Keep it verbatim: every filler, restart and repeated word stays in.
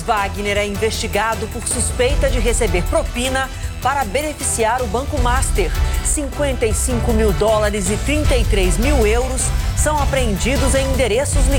Wagner é investigado por suspeita de receber propina para beneficiar o Banco Master. cinquenta e cinco mil dólares e trinta e três mil euros são apreendidos em endereços ligados